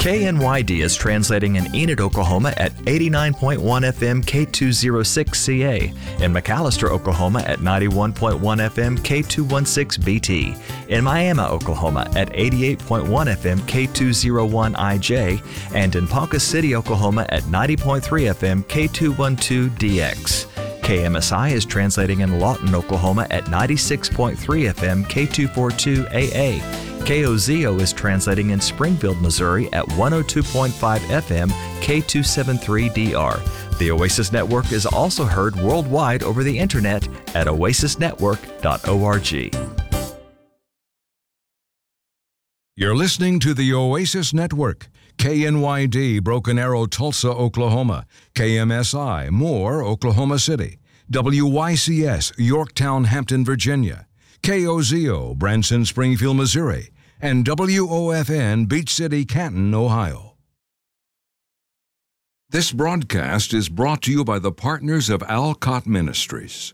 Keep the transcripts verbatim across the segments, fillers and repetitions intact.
K N Y D is translating in Enid, Oklahoma at eighty-nine point one F M K two oh six C A, in McAllister, Oklahoma at ninety-one point one F M K two sixteen B T, in Miami, Oklahoma at eighty-eight point one F M K two oh one I J, and in Ponca City, Oklahoma at ninety point three F M K two twelve D X. K M S I is translating in Lawton, Oklahoma at ninety-six point three F M K two forty-two A A. K O Z O is translating in Springfield, Missouri at one oh two point five F M K two seventy-three D R. The Oasis Network is also heard worldwide over the internet at oasis network dot org. You're listening to the Oasis Network. K N Y D, Broken Arrow, Tulsa, Oklahoma. K M S I, Moore, Oklahoma City. W Y C S, Yorktown, Hampton, Virginia. K O Z O, Branson, Springfield, Missouri. And W O F N, Beach City, Canton, Ohio. This broadcast is brought to you by the partners of Alcott Ministries.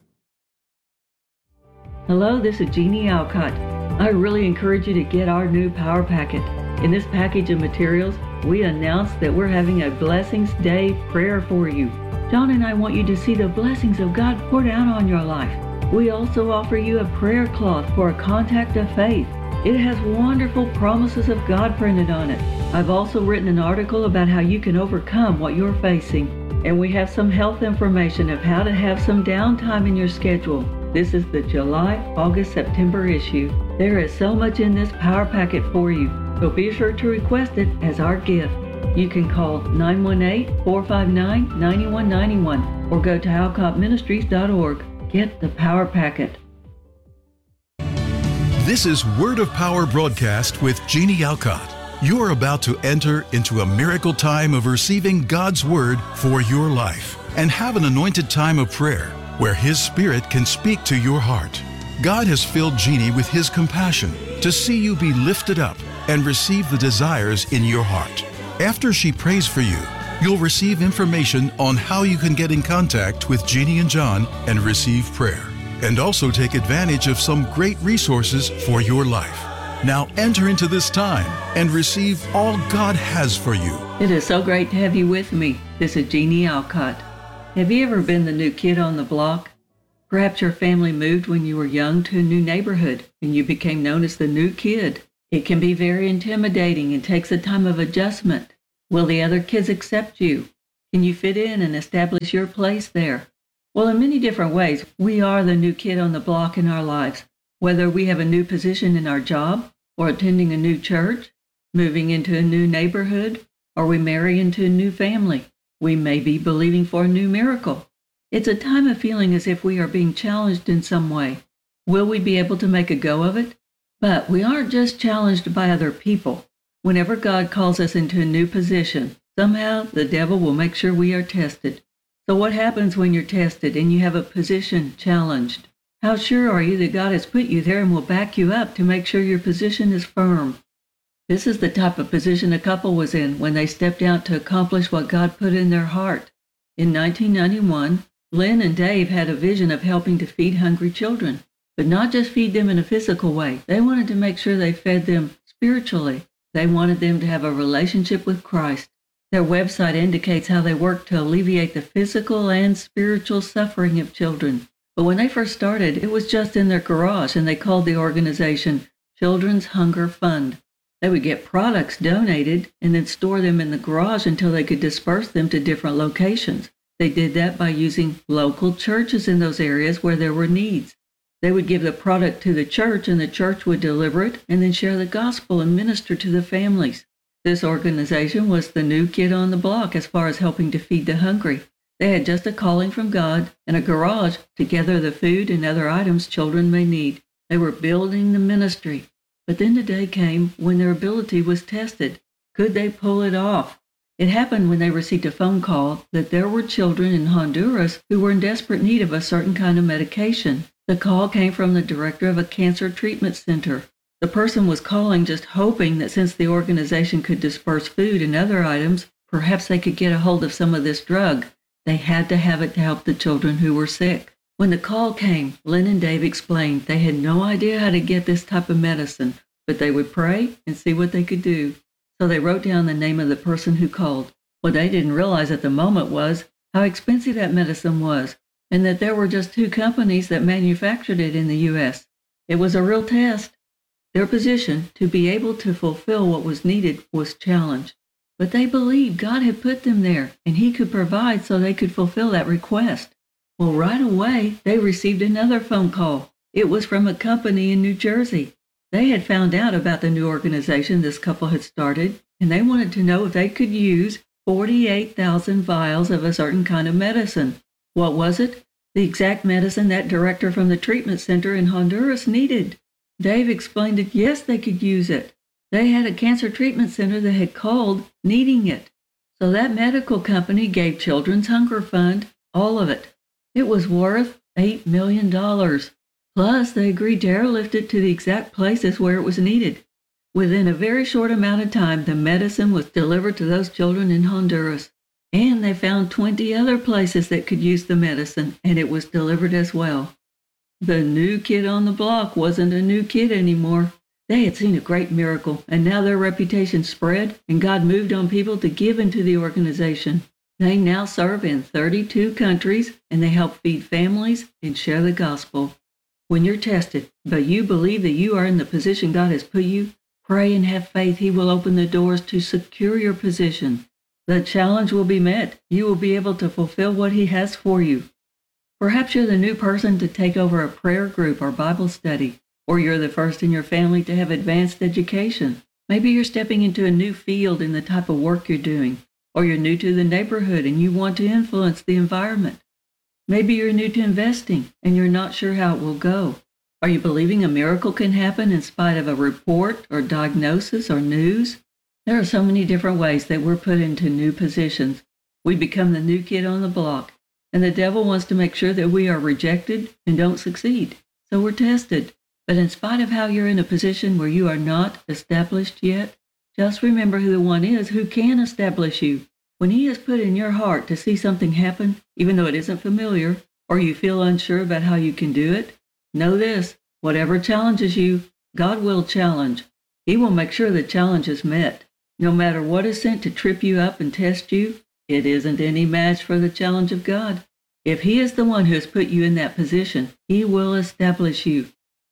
Hello, this is Jeannie Alcott. I really encourage you to get our new Power Packet. In this package of materials, we announce that we're having a Blessings Day prayer for you. John and I want you to see the blessings of God poured out on your life. We also offer you a prayer cloth for a contact of faith. It has wonderful promises of God printed on it. I've also written an article about how you can overcome what you're facing. And we have some health information of how to have some downtime in your schedule. This is the July, August, September issue. There is so much in this Power Packet for you, so be sure to request it as our gift. You can call nine one eight, four five nine, nine one nine one or go to alcott ministries dot org. Get the Power Packet. This is Word of Power broadcast with Jeannie Alcott. You are about to enter into a miracle time of receiving God's Word for your life and have an anointed time of prayer where His Spirit can speak to your heart. God has filled Jeannie with His compassion to see you be lifted up and receive the desires in your heart. After she prays for you, you'll receive information on how you can get in contact with Jeannie and John and receive prayer, and also take advantage of some great resources for your life. Now enter into this time and receive all God has for you. It is so great to have you with me. This is Jeannie Alcott. Have you ever been the new kid on the block? Perhaps your family moved when you were young to a new neighborhood and you became known as the new kid. It can be very intimidating and takes a time of adjustment. Will the other kids accept you? Can you fit in and establish your place there? Well, in many different ways, we are the new kid on the block in our lives. Whether we have a new position in our job, or attending a new church, moving into a new neighborhood, or we marry into a new family, we may be believing for a new miracle. It's a time of feeling as if we are being challenged in some way. Will we be able to make a go of it? But we aren't just challenged by other people. Whenever God calls us into a new position, somehow the devil will make sure we are tested. So what happens when you're tested and you have a position challenged? How sure are you that God has put you there and will back you up to make sure your position is firm? This is the type of position a couple was in when they stepped out to accomplish what God put in their heart. In nineteen ninety-one, Lynn and Dave had a vision of helping to feed hungry children, but not just feed them in a physical way. They wanted to make sure they fed them spiritually. They wanted them to have a relationship with Christ. Their website indicates how they work to alleviate the physical and spiritual suffering of children. But when they first started, it was just in their garage, and they called the organization Children's Hunger Fund. They would get products donated and then store them in the garage until they could disperse them to different locations. They did that by using local churches in those areas where there were needs. They would give the product to the church, and the church would deliver it and then share the gospel and minister to the families. This organization was the new kid on the block as far as helping to feed the hungry. They had just a calling from God and a garage to gather the food and other items children may need. They were building the ministry. But then the day came when their ability was tested. Could they pull it off? It happened when they received a phone call that there were children in Honduras who were in desperate need of a certain kind of medication. The call came from the director of a cancer treatment center. The person was calling just hoping that since the organization could disperse food and other items, perhaps they could get a hold of some of this drug. They had to have it to help the children who were sick. When the call came, Lynn and Dave explained they had no idea how to get this type of medicine, but they would pray and see what they could do. So they wrote down the name of the person who called. What they didn't realize at the moment was how expensive that medicine was, and that there were just two companies that manufactured it in the U S. It was a real test. Their position to be able to fulfill what was needed was challenged. But they believed God had put them there, and He could provide so they could fulfill that request. Well, right away, they received another phone call. It was from a company in New Jersey. They had found out about the new organization this couple had started, and they wanted to know if they could use forty-eight thousand vials of a certain kind of medicine. What was it? The exact medicine that director from the treatment center in Honduras needed. Dave explained that yes, they could use it. They had a cancer treatment center that had called needing it. So that medical company gave Children's Hunger Fund all of it. It was worth eight million dollars. Plus, they agreed to airlift it to the exact places where it was needed. Within a very short amount of time, the medicine was delivered to those children in Honduras. And they found twenty other places that could use the medicine, and it was delivered as well. The new kid on the block wasn't a new kid anymore. They had seen a great miracle, and now their reputation spread, and God moved on people to give into the organization. They now serve in thirty-two countries, and they help feed families and share the gospel. When you're tested, but you believe that you are in the position God has put you, pray and have faith He will open the doors to secure your position. The challenge will be met. You will be able to fulfill what He has for you. Perhaps you're the new person to take over a prayer group or Bible study, or you're the first in your family to have advanced education. Maybe you're stepping into a new field in the type of work you're doing, or you're new to the neighborhood and you want to influence the environment. Maybe you're new to investing and you're not sure how it will go. Are you believing a miracle can happen in spite of a report or diagnosis or news? There are so many different ways that we're put into new positions. We become the new kid on the block, and the devil wants to make sure that we are rejected and don't succeed. So we're tested. But in spite of how you're in a position where you are not established yet, just remember who the one is who can establish you. When He has put in your heart to see something happen, even though it isn't familiar, or you feel unsure about how you can do it, know this: whatever challenges you, God will challenge. He will make sure the challenge is met. No matter what is sent to trip you up and test you, it isn't any match for the challenge of God. If He is the one who has put you in that position, He will establish you.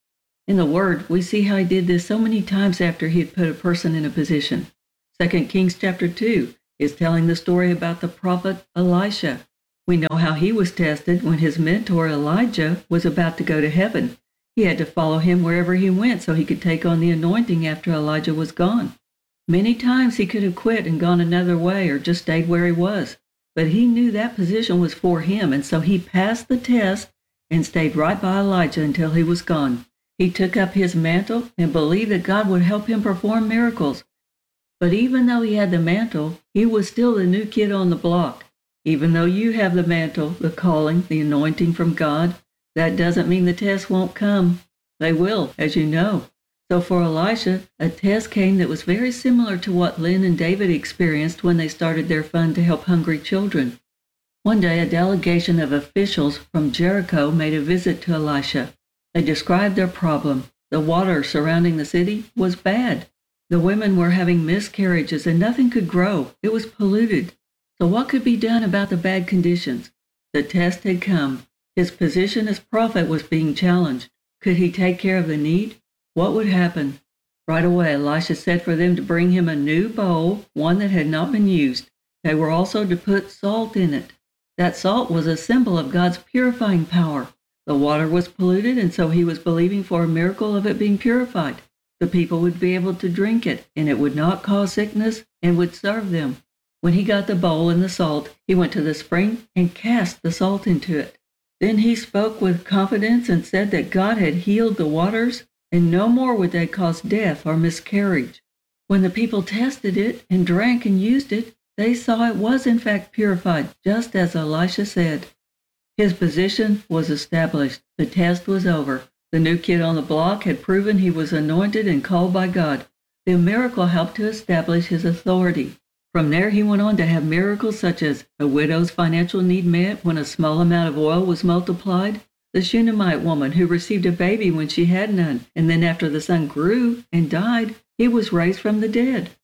In the Word, we see how He did this so many times after He had put a person in a position. Second Kings chapter two is telling the story about the prophet Elisha. We know how he was tested when his mentor Elijah was about to go to heaven. He had to follow him wherever he went so he could take on the anointing after Elijah was gone. Many times he could have quit and gone another way or just stayed where he was. But he knew that position was for him, and so he passed the test and stayed right by Elijah until he was gone. He took up his mantle and believed that God would help him perform miracles. But even though he had the mantle, he was still the new kid on the block. Even though you have the mantle, the calling, the anointing from God, that doesn't mean the test won't come. They will, as you know. So for Elisha, a test came that was very similar to what Lynn and David experienced when they started their fund to help hungry children. One day, a delegation of officials from Jericho made a visit to Elisha. They described their problem. The water surrounding the city was bad. The women were having miscarriages and nothing could grow. It was polluted. So what could be done about the bad conditions? The test had come. His position as prophet was being challenged. Could he take care of the need? What would happen? Right away, Elisha said for them to bring him a new bowl, one that had not been used. They were also to put salt in it. That salt was a symbol of God's purifying power. The water was polluted, and so he was believing for a miracle of it being purified. The people would be able to drink it, and it would not cause sickness and would serve them. When he got the bowl and the salt, he went to the spring and cast the salt into it. Then he spoke with confidence and said that God had healed the waters, and no more would they cause death or miscarriage. When the people tested it and drank and used it, they saw it was in fact purified, just as Elisha said. His position was established. The test was over. The new kid on the block had proven he was anointed and called by God. The miracle helped to establish his authority. From there, he went on to have miracles such as a widow's financial need met when a small amount of oil was multiplied, the Shunammite woman who received a baby when she had none, and then after the son grew and died, he was raised from the dead.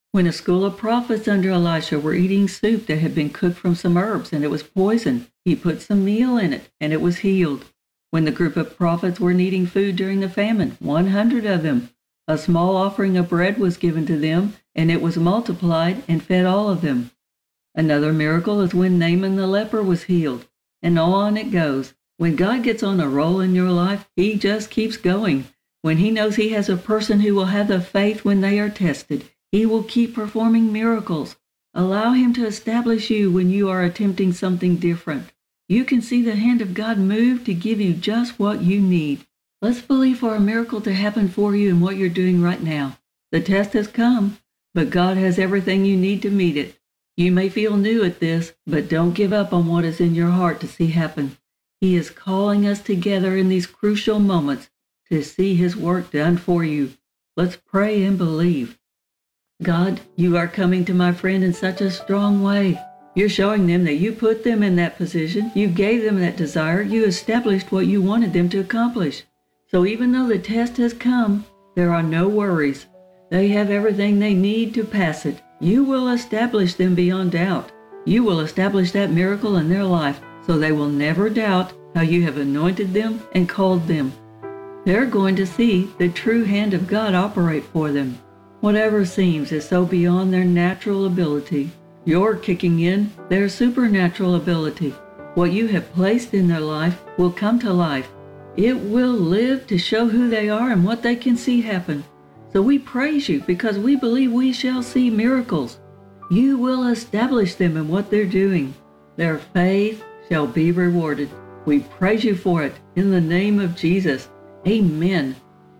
When a school of prophets under Elisha were eating soup that had been cooked from some herbs and it was poisoned, he put some meal in it and it was healed. When the group of prophets were needing food during the famine, one hundred of them, a small offering of bread was given to them and it was multiplied and fed all of them. Another miracle is when Naaman the leper was healed, and on it goes. When God gets on a roll in your life, he just keeps going. When he knows he has a person who will have the faith when they are tested, he will keep performing miracles. Allow him to establish you when you are attempting something different. You can see the hand of God move to give you just what you need. Let's believe for a miracle to happen for you in what you're doing right now. The test has come, but God has everything you need to meet it. You may feel new at this, but don't give up on what is in your heart to see happen. He is calling us together in these crucial moments to see his work done for you. Let's pray and believe. God, you are coming to my friend in such a strong way. You're showing them that you put them in that position. You gave them that desire. You established what you wanted them to accomplish. So even though the test has come, there are no worries. They have everything they need to pass it. You will establish them beyond doubt. You will establish that miracle in their life so they will never doubt how you have anointed them and called them. They're going to see the true hand of God operate for them. Whatever seems is so beyond their natural ability, you're kicking in their supernatural ability. What you have placed in their life will come to life. It will live to show who they are and what they can see happen. So we praise you because we believe we shall see miracles. You will establish them in what they're doing. Their faith shall be rewarded. We praise you for it in the name of Jesus. Amen.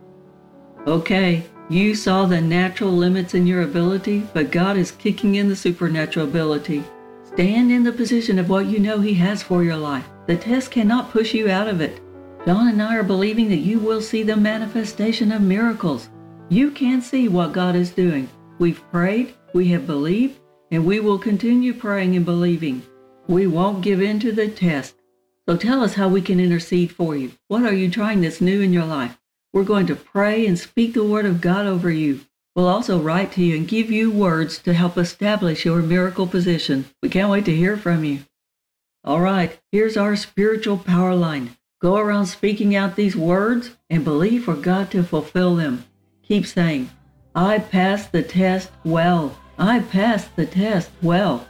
Okay, you saw the natural limits in your ability, but God is kicking in the supernatural ability. Stand in the position of what you know he has for your life. The test cannot push you out of it. John and I are believing that you will see the manifestation of miracles. You can see what God is doing. We've prayed, we have believed, and we will continue praying and believing. We won't give in to the test. So tell us how we can intercede for you. What are you trying that's new in your life? We're going to pray and speak the word of God over you. We'll also write to you and give you words to help establish your miracle position. We can't wait to hear from you. All right, here's our spiritual power line. Go around speaking out these words and believe for God to fulfill them. Keep saying, I passed the test well. I passed the test well.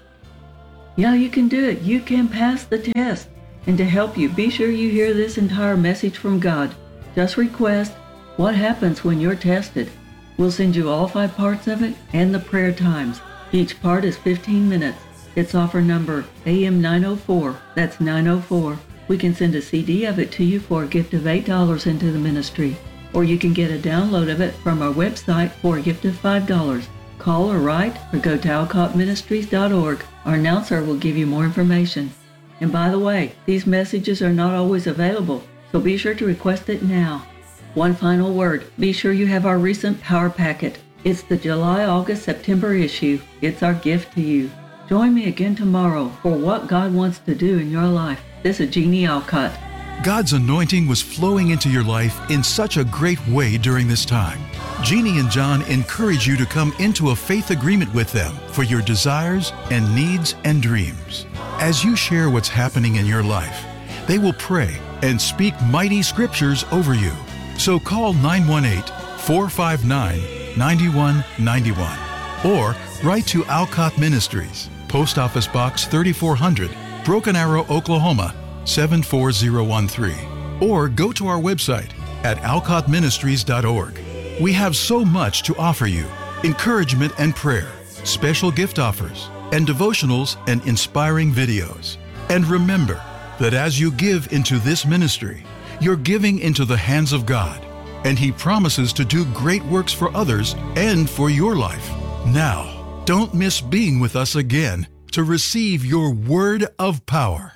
Yeah, you can do it. You can pass the test. And to help you, be sure you hear this entire message from God. Just request, what happens when you're tested? We'll send you all five parts of it and the prayer times. Each part is fifteen minutes. It's offer number A M nine oh four. That's nine oh four. We can send a C D of it to you for a gift of eight dollars into the ministry. Or you can get a download of it from our website for a gift of five dollars. Call or write or go to alcott ministries dot org. Our announcer will give you more information. And by the way, these messages are not always available, so be sure to request it now. One final word, be sure you have our recent Power Packet. It's the July, August, September issue. It's our gift to you. Join me again tomorrow for what God wants to do in your life. This is Jeannie Alcott. God's anointing was flowing into your life in such a great way during this time. Jeannie and John encourage you to come into a faith agreement with them for your desires and needs and dreams. As you share what's happening in your life, they will pray and speak mighty scriptures over you. So call nine one eight, four five nine, nine one nine one or write to Alcott Ministries, Post Office Box thirty-four hundred, Broken Arrow, Oklahoma, seven four zero one three. Or go to our website at alcott ministries dot org. We have so much to offer you: encouragement and prayer, special gift offers, and devotionals and inspiring videos. And remember that as you give into this ministry, you're giving into the hands of God, and He promises to do great works for others and for your life. Now, don't miss being with us again to receive your word of power.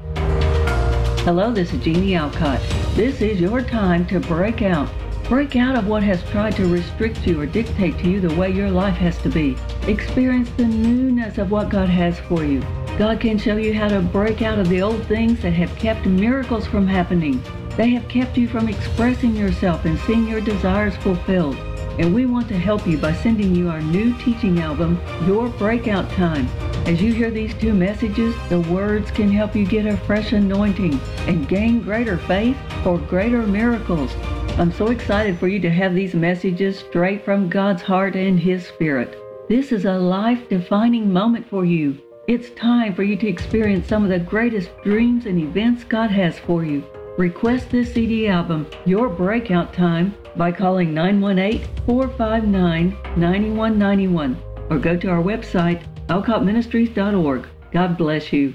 Hello, this is Jeannie Alcott. This is your time to break out. Break out of what has tried to restrict you or dictate to you the way your life has to be. Experience the newness of what God has for you. God can show you how to break out of the old things that have kept miracles from happening. They have kept you from expressing yourself and seeing your desires fulfilled. and we want to help you by sending you our new teaching album, Your Breakout Time. As you hear these two messages, the words can help you get a fresh anointing and gain greater faith for greater miracles. I'm so excited for you to have these messages straight from God's heart and His Spirit. This is a life-defining moment for you. It's time for you to experience some of the greatest dreams and events God has for you. Request this C D album, Your Breakout Time, by calling nine one eight, four five nine, nine one nine one or go to our website, alcott ministries dot org. God bless you.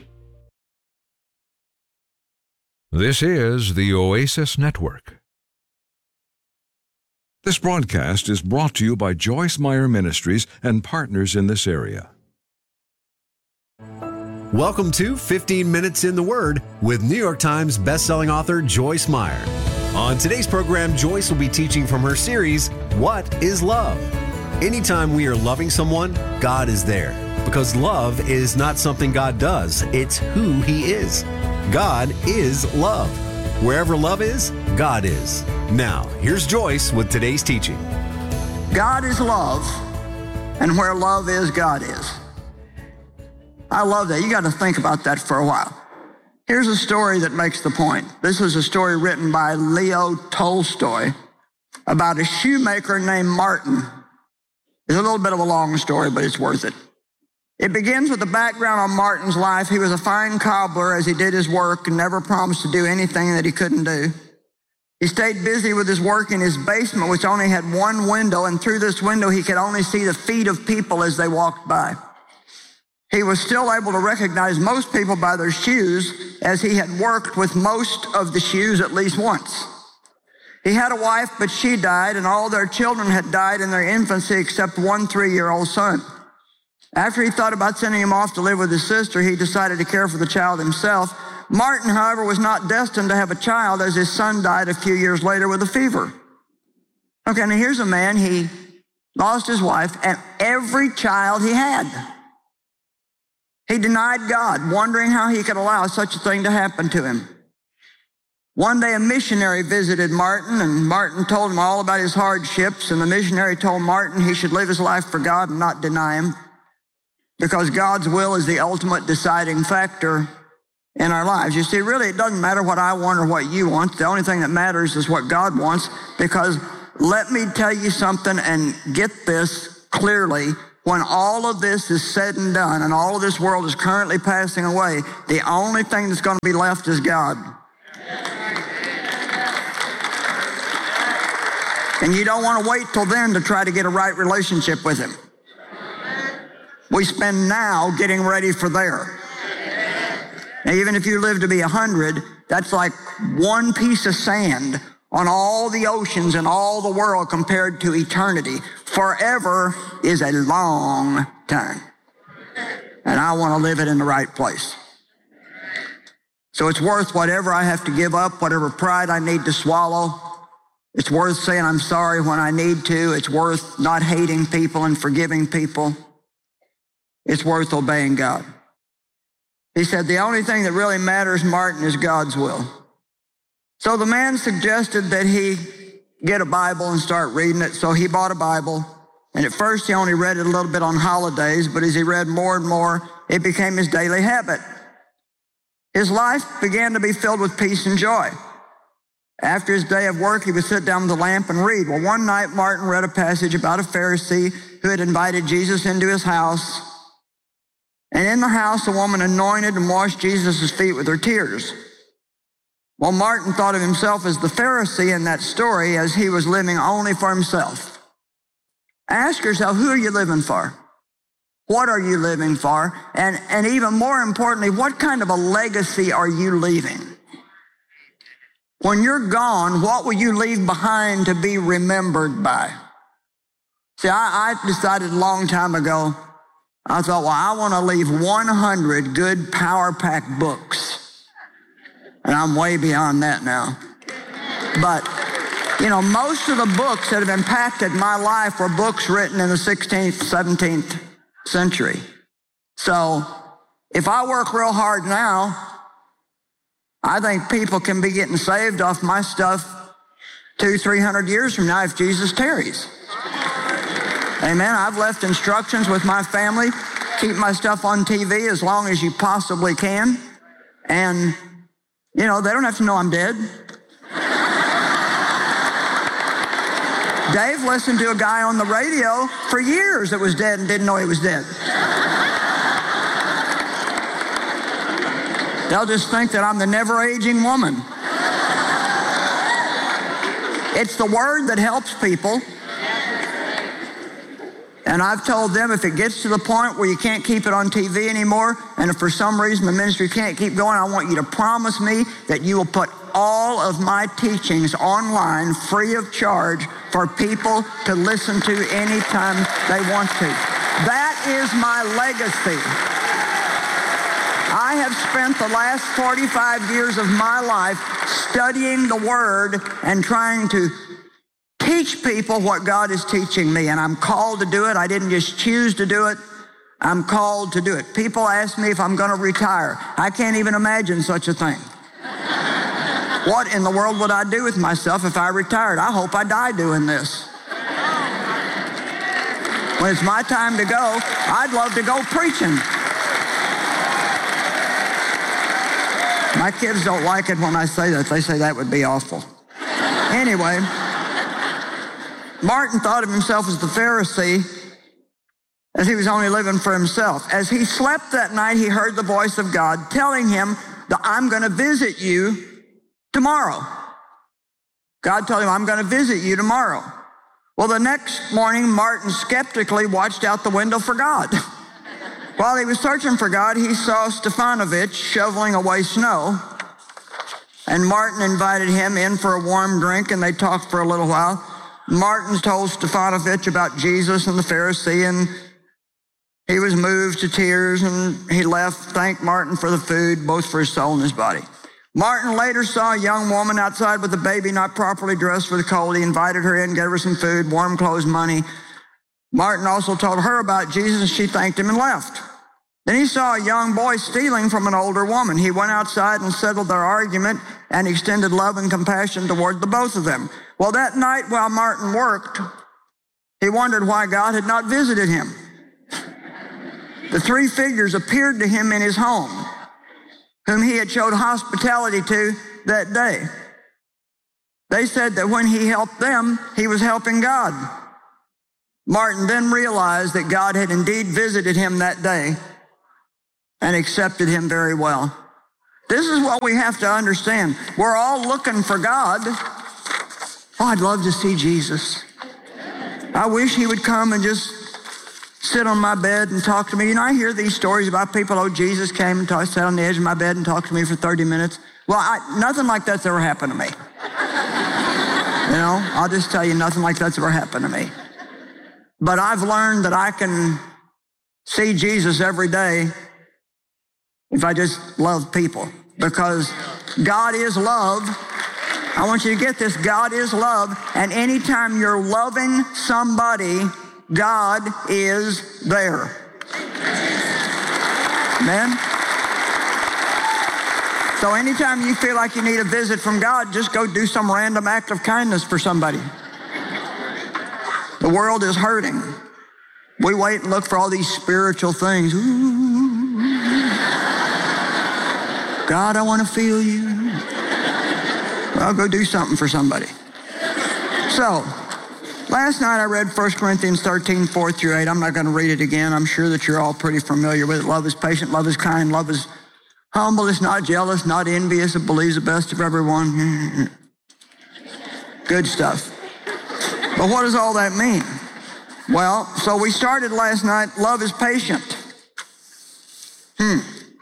This is the Oasis Network. This broadcast is brought to you by Joyce Meyer Ministries and partners in this area. Welcome to fifteen minutes in the Word with New York Times bestselling author Joyce Meyer. On today's program, Joyce will be teaching from her series, What is Love? Anytime we are loving someone, God is there. Because love is not something God does, it's who He is. God is love. Wherever love is, God is. Now, here's Joyce with today's teaching. God is love, and where love is, God is. I love that. You got to think about that for a while. Here's a story that makes the point. This is a story written by Leo Tolstoy about a shoemaker named Martin. It's a little bit of a long story, but it's worth it. It begins with the background on Martin's life. He was a fine cobbler as he did his work and never promised to do anything that he couldn't do. He stayed busy with his work in his basement, which only had one window, and through this window he could only see the feet of people as they walked by. He was still able to recognize most people by their shoes, as he had worked with most of the shoes at least once. He had a wife, but she died, and all their children had died in their infancy except one three-year-old son. After he thought about sending him off to live with his sister, he decided to care for the child himself. Martin, however, was not destined to have a child, as his son died a few years later with a fever. Okay, now here's a man, he lost his wife and every child he had. He denied God, wondering how he could allow such a thing to happen to him. One day a missionary visited Martin, and Martin told him all about his hardships, and the missionary told Martin he should live his life for God and not deny Him, because God's will is the ultimate deciding factor in our lives. You see, really, it doesn't matter what I want or what you want. The only thing that matters is what God wants, because let me tell you something and get this clearly. When all of this is said and done and all of this world is currently passing away, the only thing that's going to be left is God. And you don't want to wait till then to try to get a right relationship with Him. We spend now getting ready for there. Now, even if you live to be a hundred, that's like one piece of sand on all the oceans and all the world compared to eternity. Forever is a long time. And I want to live it in the right place. So it's worth whatever I have to give up, whatever pride I need to swallow. It's worth saying I'm sorry when I need to. It's worth not hating people and forgiving people. It's worth obeying God. He said, the only thing that really matters, Martin, is God's will. So the man suggested that he get a Bible and start reading it. So he bought a Bible. And at first he only read it a little bit on holidays, but as he read more and more, it became his daily habit. His life began to be filled with peace and joy. After his day of work, he would sit down with a lamp and read. Well, one night Martin read a passage about a Pharisee who had invited Jesus into his house. And in the house, a woman anointed and washed Jesus' feet with her tears. Well, Martin thought of himself as the Pharisee in that story, as he was living only for himself. Ask yourself, who are you living for? What are you living for? And, and even more importantly, what kind of a legacy are you leaving? When you're gone, what will you leave behind to be remembered by? See, I, I decided a long time ago, I thought, well, I want to leave one hundred good power-packed books. And I'm way beyond that now. But, you know, most of the books that have impacted my life were books written in the sixteenth, seventeenth century. So if I work real hard now, I think people can be getting saved off my stuff two, three hundred years from now if Jesus tarries. Amen. I've left instructions with my family. Keep my stuff on T V as long as you possibly can. And, you know, they don't have to know I'm dead. Dave listened to a guy on the radio for years that was dead and didn't know he was dead. They'll just think that I'm the never-aging woman. It's the word that helps people. And I've told them if it gets to the point where you can't keep it on T V anymore, and if for some reason the ministry can't keep going, I want you to promise me that you will put all of my teachings online free of charge for people to listen to anytime they want to. That is my legacy. I have spent the last forty-five years of my life studying the Word and trying to teach people what God is teaching me, and I'm called to do it. I didn't just choose to do it. I'm called to do it. People ask me if I'm going to retire. I can't even imagine such a thing. What in the world would I do with myself if I retired? I hope I die doing this. When it's my time to go, I'd love to go preaching. My kids don't like it when I say that. They say that would be awful. Anyway, Martin thought of himself as the Pharisee, as he was only living for himself. As he slept that night, he heard the voice of God telling him that I'm going to visit you tomorrow. God told him, I'm going to visit you tomorrow. Well, the next morning, Martin skeptically watched out the window for God. While he was searching for God, he saw Stefanovic shoveling away snow. And Martin invited him in for a warm drink, and they talked for a little while. Martin told Stefanovic about Jesus and the Pharisee, and he was moved to tears, and he left, thanked Martin for the food, both for his soul and his body. Martin later saw a young woman outside with a baby not properly dressed for the cold. He invited her in, gave her some food, warm clothes, money. Martin also told her about Jesus, and she thanked him and left. Then he saw a young boy stealing from an older woman. He went outside and settled their argument and extended love and compassion toward the both of them. Well, that night while Martin worked, he wondered why God had not visited him. The three figures appeared to him in his home, whom he had showed hospitality to that day. They said that when he helped them, he was helping God. Martin then realized that God had indeed visited him that day and accepted him very well. This is what we have to understand. We're all looking for God. Oh, I'd love to see Jesus. I wish he would come and just sit on my bed and talk to me. You know, I hear these stories about people, oh, Jesus came and talk, sat on the edge of my bed and talked to me for thirty minutes. Well, I, nothing like that's ever happened to me. You know, I'll just tell you, nothing like that's ever happened to me. But I've learned that I can see Jesus every day if I just love people, because God is love. I want you to get this. God is love, and anytime you're loving somebody, God is there. Amen? So anytime you feel like you need a visit from God, just go do some random act of kindness for somebody. The world is hurting. We wait and look for all these spiritual things. Ooh. God, I want to feel you. Well, go do something for somebody. So, last night I read First Corinthians thirteen, four through eight. I'm not going to read it again. I'm sure that you're all pretty familiar with it. Love is patient, love is kind, love is humble, it's not jealous, not envious, it believes the best of everyone. Good stuff. But what does all that mean? Well, so we started last night, love is patient. Hmm.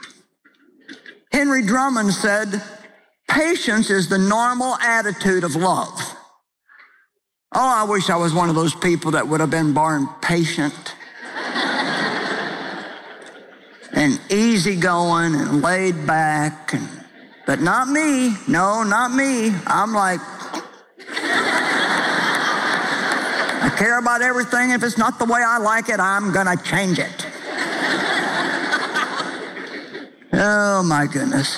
Henry Drummond said, patience is the normal attitude of love. Oh, I wish I was one of those people that would have been born patient and easygoing and laid back, and, but not me. No, not me. I'm like, I care about everything. If it's not the way I like it, I'm gonna change it. Oh my goodness.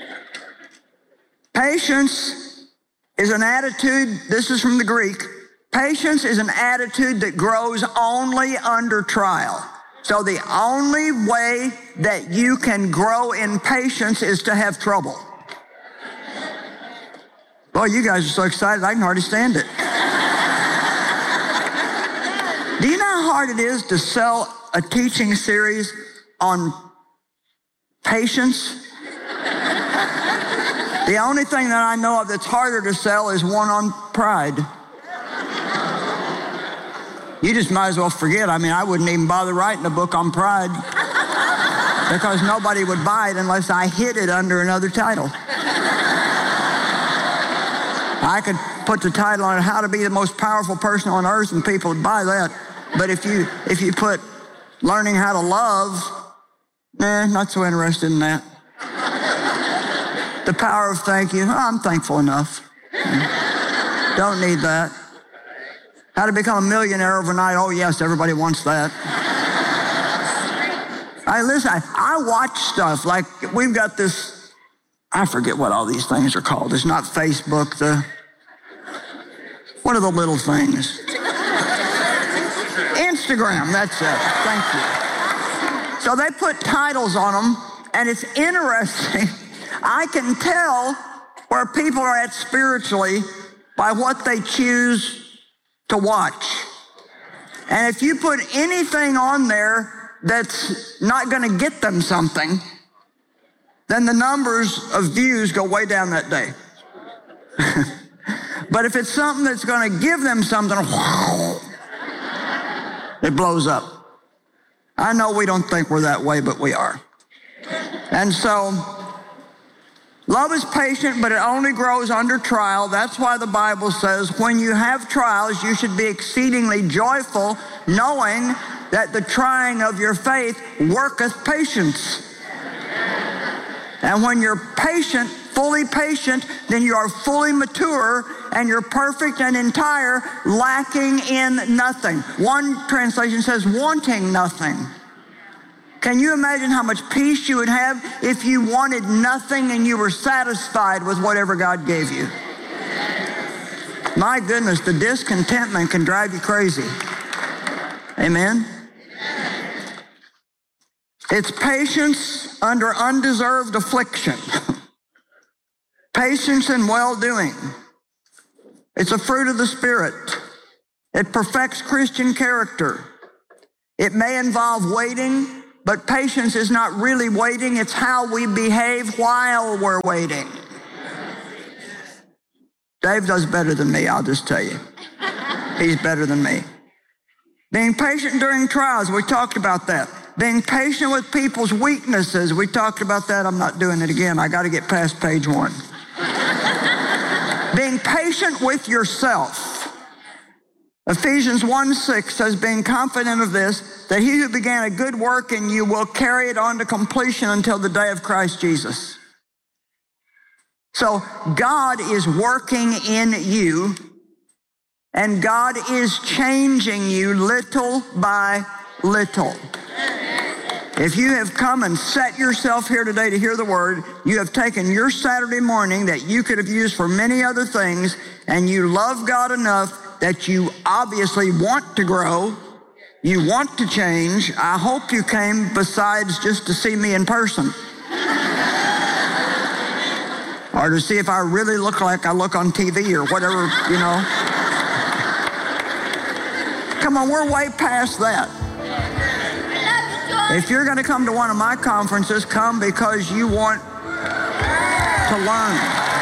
Patience is an attitude, this is from the Greek, Patience is an attitude that grows only under trial. So the only way that you can grow in patience is to have trouble. Boy, you guys are so excited, I can hardly stand it. Do you know how hard it is to sell a teaching series on patience? The only thing that I know of that's harder to sell is one on pride. You just might as well forget. I mean, I wouldn't even bother writing a book on pride because nobody would buy it unless I hid it under another title. I could put the title on it, How to Be the Most Powerful Person on Earth, and people would buy that. But if you if you put Learning How to Love, eh, not so interested in that. The Power of Thank You, oh, I'm thankful enough. Don't need that. How to Become a Millionaire Overnight, oh yes, everybody wants that. I listen, I, I watch stuff like we've got this, I forget what all these things are called. It's not Facebook, the, what are the little things? Instagram, that's it, thank you. So they put titles on them, and it's interesting. I can tell where people are at spiritually by what they choose to watch. And if you put anything on there that's not going to get them something, then the numbers of views go way down that day. But if it's something that's going to give them something, it blows up. I know we don't think we're that way, but we are. And so, love is patient, but it only grows under trial. That's why the Bible says, when you have trials, you should be exceedingly joyful, knowing that the trying of your faith worketh patience. And when you're patient, fully patient, then you are fully mature, and you're perfect and entire, lacking in nothing. One translation says, wanting nothing. Can you imagine how much peace you would have if you wanted nothing and you were satisfied with whatever God gave you? My goodness, the discontentment can drive you crazy. Amen? It's patience under undeserved affliction. Patience in well-doing. It's a fruit of the Spirit. It perfects Christian character. It may involve waiting, but patience is not really waiting. It's how we behave while we're waiting. Dave does better than me, I'll just tell you. He's better than me. Being patient during trials, we talked about that. Being patient with people's weaknesses, we talked about that. I'm not doing it again. I got to get past page one. Being patient with yourself. Ephesians one six says, being confident of this, that he who began a good work in you will carry it on to completion until the day of Christ Jesus. So God is working in you, and God is changing you little by little. If you have come and set yourself here today to hear the word, you have taken your Saturday morning that you could have used for many other things, and you love God enough that you obviously want to grow, you want to change. I hope you came besides just to see me in person. Or to see if I really look like I look on T V or whatever, you know. Come on, we're way past that. If you're going to come to one of my conferences, come because you want to learn.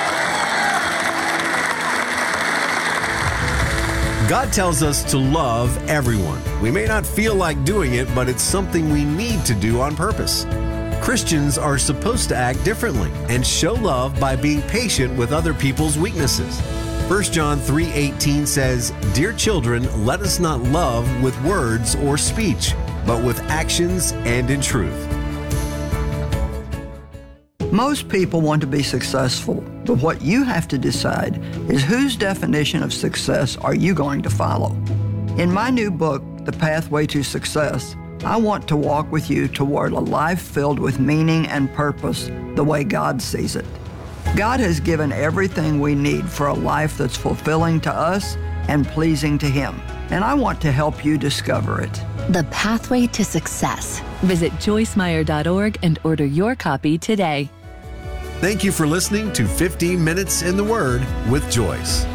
God tells us to love everyone. We may not feel like doing it, but it's something we need to do on purpose. Christians are supposed to act differently and show love by being patient with other people's weaknesses. First John three eighteen says, "Dear children, let us not love with words or speech, but with actions and in truth." Most people want to be successful, but what you have to decide is whose definition of success are you going to follow? In my new book, The Pathway to Success, I want to walk with you toward a life filled with meaning and purpose the way God sees it. God has given everything we need for a life that's fulfilling to us and pleasing to Him. And I want to help you discover it. The Pathway to Success. Visit joyce meyer dot org and order your copy today. Thank you for listening to fifteen minutes in the Word with Joyce.